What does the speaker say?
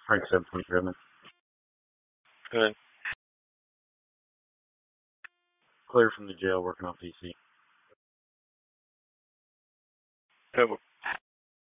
Frank 7 Driven. Good. Clear from the jail, working on PC. Good.